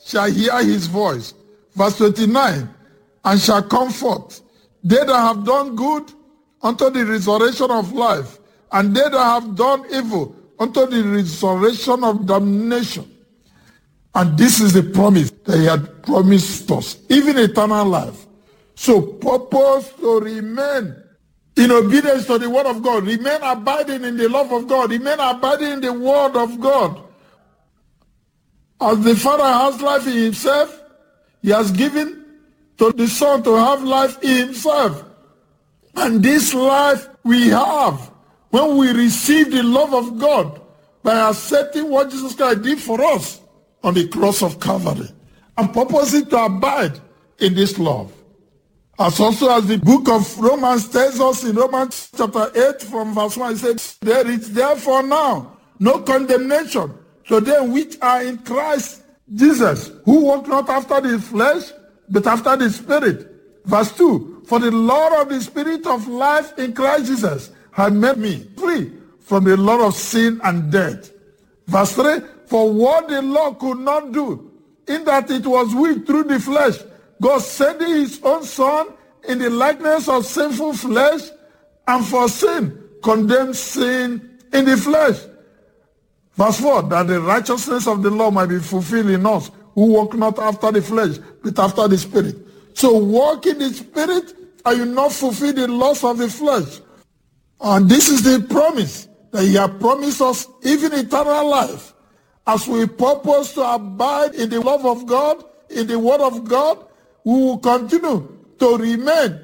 shall hear his voice. Verse 29, and shall comfort they that have done good unto the resurrection of life, and they that have done evil unto the resurrection of damnation. And this is the promise that he had promised us, even eternal life. So purpose to remain in obedience to the word of God, remain abiding in the love of God, remain abiding in the word of God. As the Father has life in himself, he has given to the Son to have life in himself. And this life we have when we receive the love of God by accepting what Jesus Christ did for us on the cross of Calvary, and purposing to abide in this love. As also as the book of Romans tells us in Romans chapter 8 from verse 1, it says, there is therefore now no condemnation to them which are in Christ Jesus, who walk not after the flesh, but after the Spirit. Verse 2, for the law of the Spirit of life in Christ Jesus has made me free from the law of sin and death. Verse 3, for what the law could not do, in that it was weak through the flesh, God sending his own Son in the likeness of sinful flesh, and for sin, condemned sin in the flesh. Verse 4, that the righteousness of the law might be fulfilled in us, who walk not after the flesh, but after the Spirit. So walk in the Spirit, and you not fulfill the lusts of the flesh. And this is the promise that he has promised us, even eternal life. As we purpose to abide in the love of God, in the word of God, we will continue to remain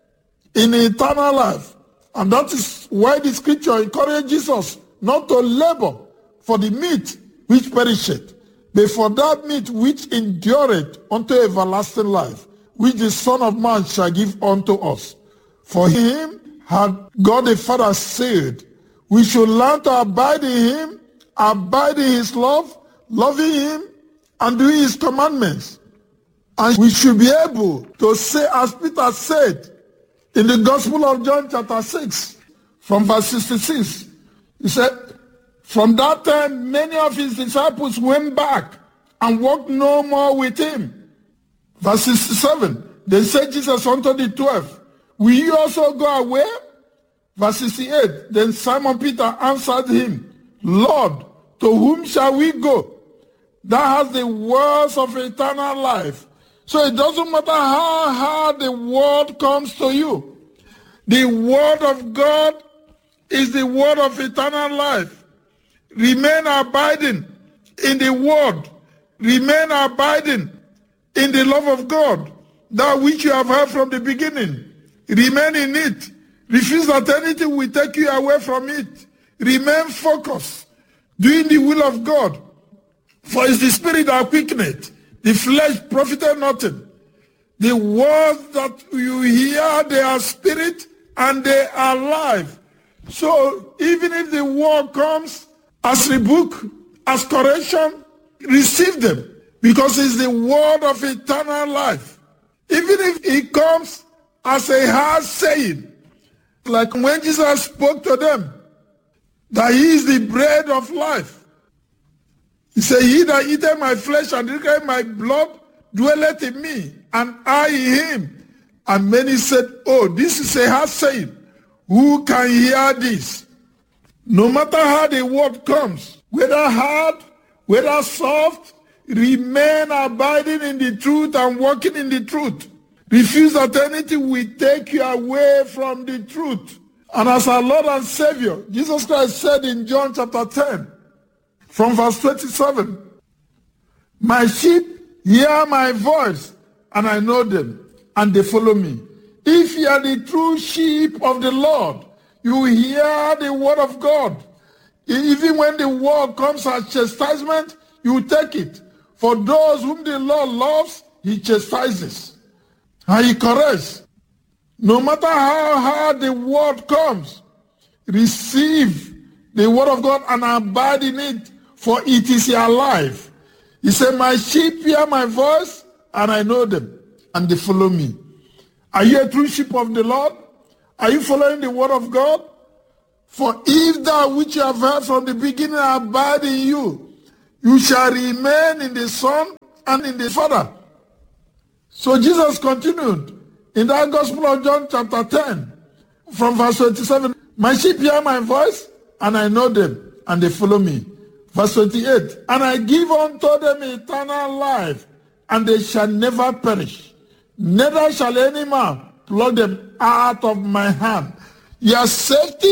in eternal life. And that is why the scripture encourages us not to labor for the meat which perisheth, but for that meat which endureth unto everlasting life, which the Son of Man shall give unto us. For him had God the Father said, we should learn to abide in him, abide in his love, loving him, and doing his commandments. And we should be able to say, as Peter said in the Gospel of John chapter 6, from verse 66, he said, from that time many of his disciples went back and walked no more with him. Verse 67, then said Jesus unto the 12, will you also go away? Verse 68, then Simon Peter answered him, Lord, to whom shall we go? Thou hast the words of eternal life. So it doesn't matter how hard the word comes to you. The word of God is the word of eternal life. Remain abiding in the word. Remain abiding in the love of God, that which you have heard from the beginning. Remain in it. Refuse that anything will take you away from it. Remain focused, doing the will of God. For it's the Spirit that quickeneth, the flesh profiteth nothing. The words that you hear, they are spirit and they are life. So even if the word comes as rebuke, as correction, receive them, because it's the word of eternal life. Even if it comes as a hard saying, like when Jesus spoke to them, that he is the bread of life. He said, he that eateth my flesh and drinketh my blood dwelleth in me, and I in him. And many said, oh, this is a hard saying. Who can hear this? No matter how the word comes, whether hard, whether soft, remain abiding in the truth and walking in the truth. Refuse that anything will take you away from the truth. And as our Lord and Savior, Jesus Christ said in John chapter 10, from verse 27, my sheep hear my voice, and I know them, and they follow me. If you are the true sheep of the Lord, you hear the word of God. Even when the word comes as chastisement, you take it. For those whom the Lord loves, he chastises, and he corrects. No matter how hard the word comes, receive the word of God and abide in it, for it is your life. He said, my sheep hear my voice, and I know them, and they follow me. Are you a true sheep of the Lord? Are you following the word of God? For if that which you have heard from the beginning abide in you, you shall remain in the Son and in the Father. So Jesus continued in that Gospel of John chapter 10 from verse 27. My sheep hear my voice, and I know them, and they follow me. Verse 28. And I give unto them eternal life, and they shall never perish. Neither shall any man pluck them out of my hand. Your safety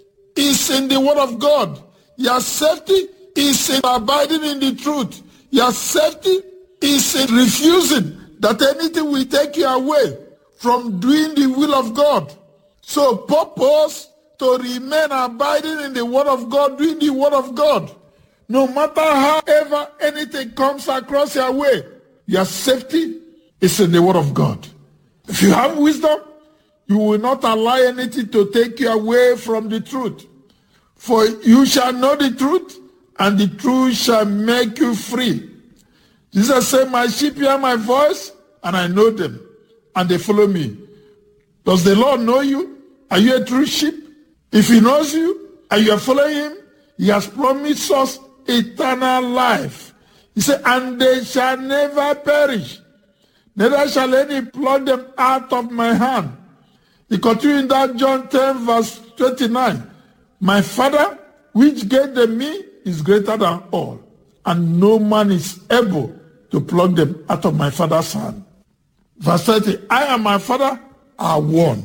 is in the word of God. Your safety is in abiding in the truth. Your safety is in refusing that anything will take you away from doing the will of God. So purpose to remain abiding in the word of God, doing the word of God. No matter however anything comes across your way, your safety is in the word of God. If you have wisdom, you will not allow anything to take you away from the truth. For you shall know the truth, and the truth shall make you free. Jesus said, my sheep hear my voice, and I know them, and they follow me. Does the Lord know you? Are you a true sheep? If he knows you, and you are following him, he has promised us eternal life. He said, and they shall never perish. Neither shall any pluck them out of my hand. He continued in that John 10 verse 29. My Father, which gave them me, is greater than all, and no man is able to pluck them out of my Father's hand. Verse 30, I and my Father are one.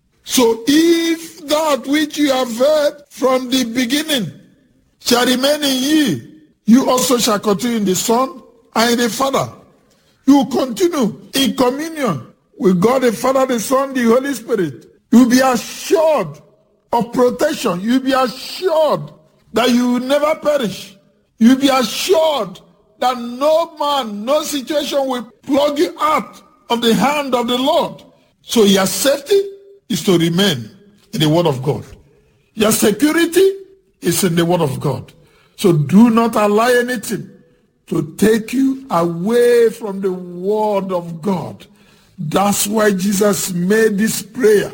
So if that which you have heard from the beginning shall remain in ye, you also shall continue in the Son and in the Father. You will continue in communion with God the Father, the Son, the Holy Spirit. You will be assured of protection. You will be assured that you will never perish. You will be assured that no man, no situation will plug you out of the hand of the Lord. So your safety is to remain in the word of God. Your security is in the word of God. So do not allow anything to take you away from the word of God. That's why Jesus made this prayer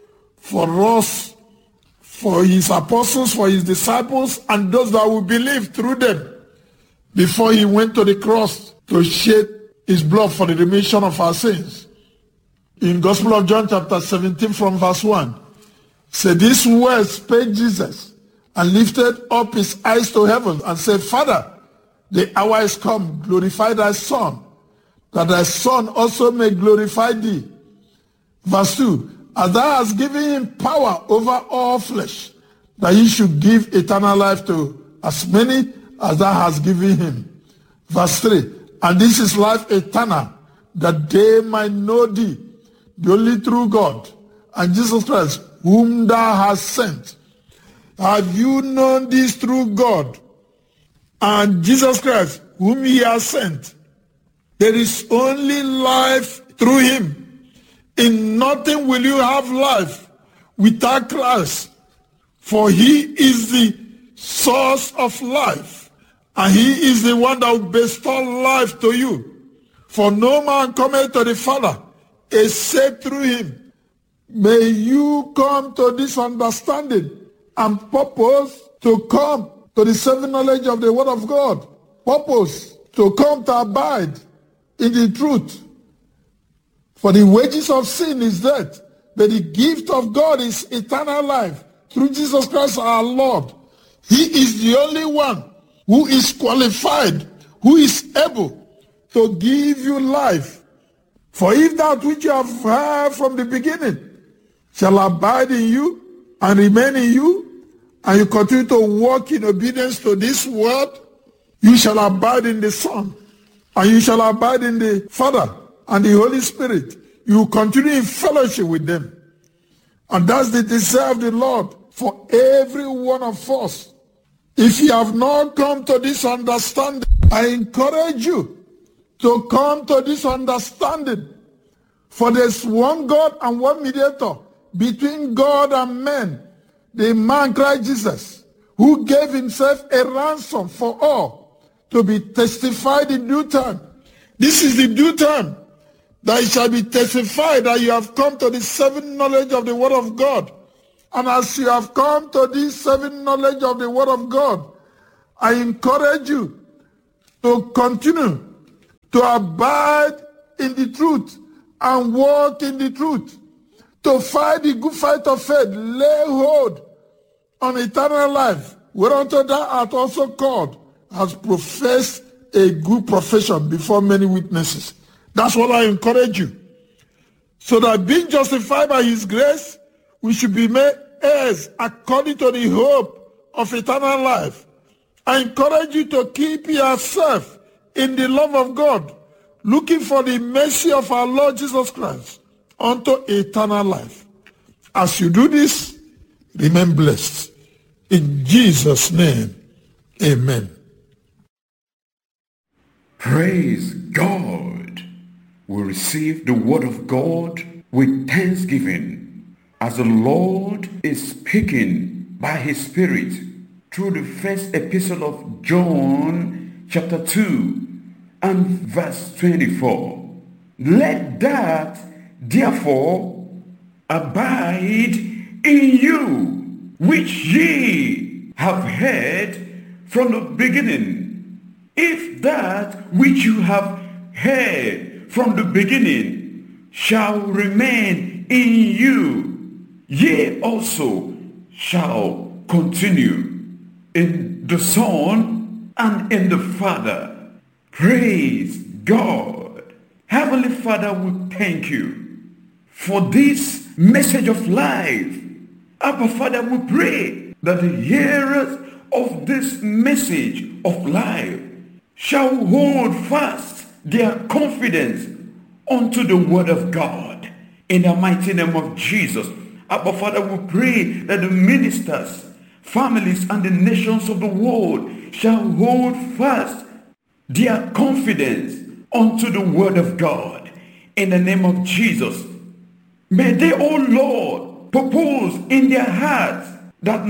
for us, for his apostles, for his disciples, and those that will believe through them, before he went to the cross to shed his blood for the remission of our sins. In Gospel of John chapter 17 from verse 1, said, these words spake Jesus, and lifted up his eyes to heaven, and said, Father, the hour is come, glorify thy Son, that thy Son also may glorify thee. Verse 2, as thou hast given him power over all flesh, that he should give eternal life to as many as thou hast given him. Verse 3, and this is life eternal, that they might know thee, the only true God, and Jesus Christ, whom thou hast sent. Have you known this true God and Jesus Christ, whom he has sent? There is only life through him. In nothing will you have life without Christ, for he is the source of life, and he is the one that will bestow life to you. For no man cometh to the Father except through him. May you come to this understanding and purpose to come to the saving knowledge of the word of God. Purpose to come to abide in the truth. For the wages of sin is death, but the gift of God is eternal life through Jesus Christ our Lord. He is the only one who is qualified, who is able to give you life. For if that which you have heard from the beginning shall abide in you and remain in you, and you continue to walk in obedience to this word, you shall abide in the Son, and you shall abide in the Father and the Holy Spirit. You continue in fellowship with them. And that's the desire of the Lord for every one of us. If you have not come to this understanding, I encourage you to come to this understanding. For there's one God and one mediator between God and men, the man Christ Jesus, who gave himself a ransom for all, to be testified in due time. This is the due time that it shall be testified that you have come to the saving knowledge of the word of God. And as you have come to this saving knowledge of the word of God, I encourage you to continue to abide in the truth and walk in the truth, to fight the good fight of faith, lay hold on eternal life, whereunto thou art also called, has professed a good profession before many witnesses. That's what I encourage you. So that being justified by his grace, we should be made heirs according to the hope of eternal life. I encourage you to keep yourself in the love of God, looking for the mercy of our Lord Jesus Christ unto eternal life. As you do this, remain blessed. In Jesus' name, amen. Praise God. We receive the word of God with thanksgiving as the Lord is speaking by his Spirit through the first epistle of John chapter 2 and verse 24. Let that therefore abide in you, which ye have heard from the beginning. If that which you have heard from the beginning shall remain in you, ye also shall continue in the Son and in the Father. Praise God. Heavenly Father, we thank you for this message of life. Abba Father, we pray that the hearers of this message of life shall hold fast their confidence unto the word of God. In the mighty name of Jesus, Abba Father, we pray that the ministers, families, and the nations of the world shall hold fast their confidence unto the word of God. In the name of Jesus, may they, O Lord, propose in their hearts that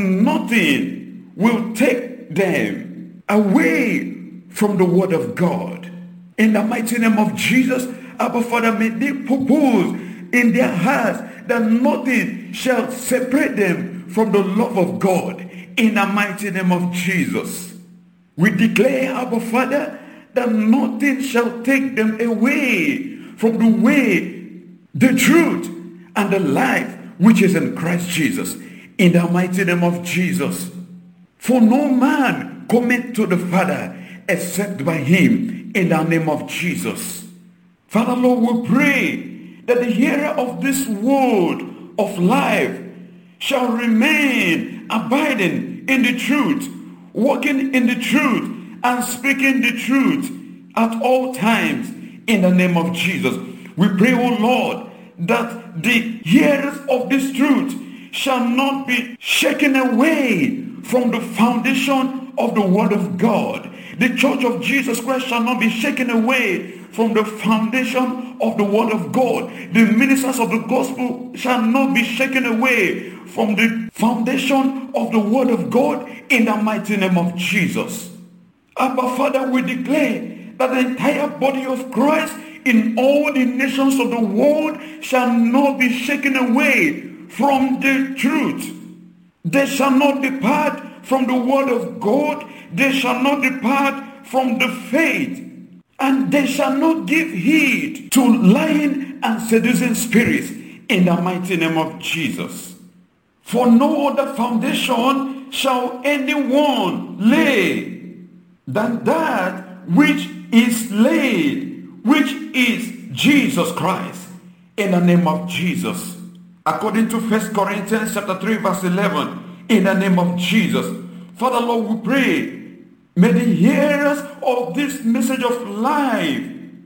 nothing will take them away from the word of God. In the mighty name of Jesus, Abba Father, may they propose in their hearts that nothing shall separate them from the love of God. In the mighty name of Jesus, we declare, Abba Father, that nothing shall take them away from the way, the truth, and the life which is in Christ Jesus. In the mighty name of Jesus. For no man cometh to the Father except by him. In the name of Jesus. Father, Lord, we pray that the hearer of this word of life shall remain abiding in the truth, walking in the truth, and speaking the truth at all times. In the name of Jesus, we pray, O Lord, that the hearers of this truth shall not be shaken away from the foundation of the word of God. The church of Jesus Christ shall not be shaken away from the foundation of the word of God. The ministers of the gospel shall not be shaken away from the foundation of the word of God. In the mighty name of Jesus. Abba Father, we declare that the entire body of Christ in all the nations of the world shall not be shaken away from the truth. They shall not depart from the word of God. They shall not depart from the faith. And they shall not give heed to lying and seducing spirits. In the mighty name of Jesus. For no other foundation shall anyone lay than that which is laid, which is Jesus Christ. In the name of Jesus. According to 1 Corinthians chapter 3 verse 11. In the name of Jesus. Father, Lord, we pray, may the hearers of this message of life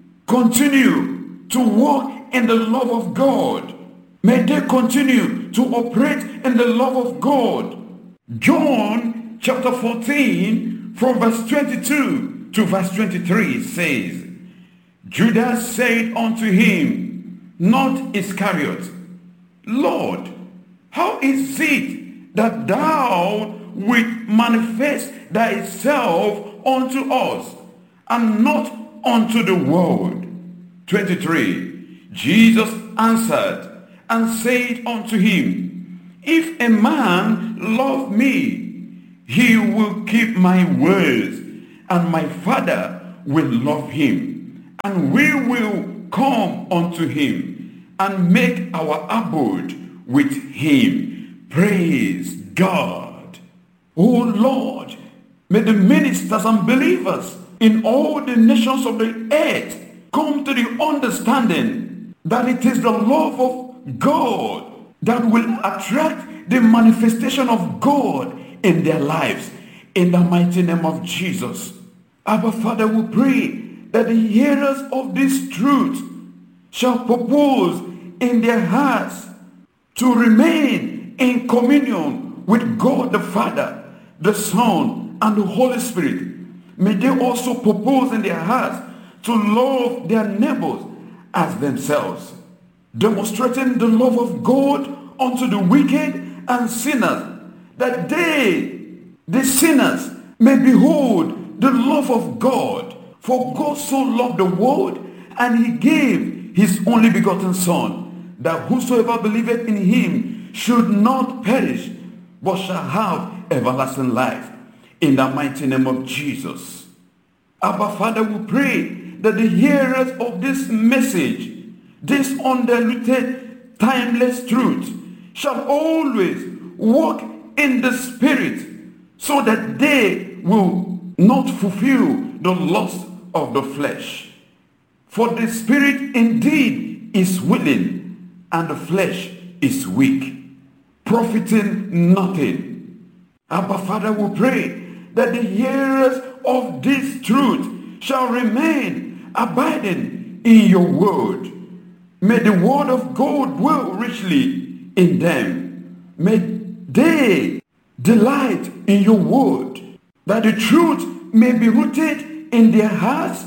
continue to walk in the love of God. May they continue to operate in the love of God. John chapter 14 from verse 22 to verse 23 says, Judas said unto him, not Iscariot, Lord, how is it that thou wilt manifest thyself unto us, and not unto the world? 23. Jesus answered and said unto him, if a man love me, he will keep my words, and my Father will love him, and we will come unto him and make our abode with him. Praise God. Oh Lord, may the ministers and believers in all the nations of the earth come to the understanding that it is the love of God that will attract the manifestation of God in their lives. In the mighty name of Jesus. Abba Father, we pray that the hearers of this truth shall purpose in their hearts to remain in communion with God the Father, the Son, and the Holy Spirit. May they also purpose in their hearts to love their neighbors as themselves, demonstrating the love of God unto the wicked and sinners, that they, the sinners, may behold the love of God. For God so loved the world, and he gave his only begotten Son, that whosoever believeth in him should not perish, but shall have everlasting life. In the mighty name of Jesus. Abba Father, we pray that the hearers of this message, this undiluted, timeless truth, shall always walk in the Spirit, so that they will not fulfill the lust of the flesh. For the Spirit indeed is willing, and the flesh is weak, profiting nothing. Abba Father, we pray that the hearers of this truth shall remain abiding in your word. May the word of God dwell richly in them. May they delight in your word, that the truth may be rooted in their hearts,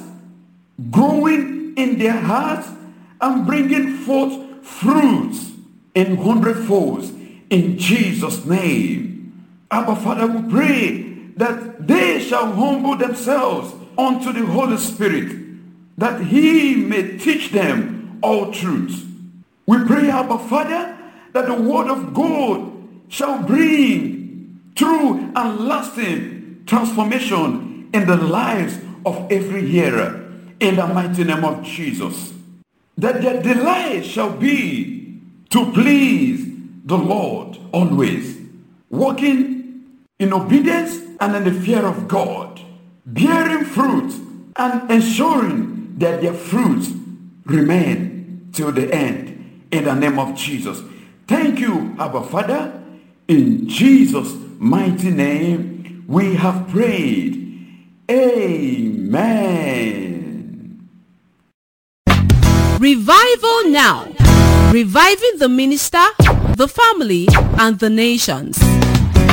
growing in their hearts, and bringing forth fruits in hundredfolds in Jesus' name. Abba Father, we pray that they shall humble themselves unto the Holy Spirit, that he may teach them all truths. We pray, Abba Father, that the word of God shall bring true and lasting transformation in the lives of every hearer, in the mighty name of Jesus. That their delight shall be to please the Lord always, walking in obedience and in the fear of God, bearing fruit and ensuring that their fruits remain till the end, in the name of Jesus. Thank you, Abba Father. In Jesus' mighty name we have prayed. Amen. Revival Now. Reviving the minister, the family, and the nations.